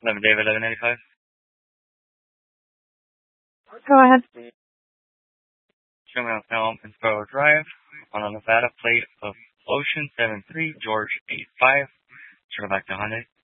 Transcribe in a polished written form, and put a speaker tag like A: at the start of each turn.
A: David 1185.
B: Go ahead.
A: Showing up now on Inspiro Drive on a Nevada plate of Ocean 73 George 85. Turn back to Hyundai.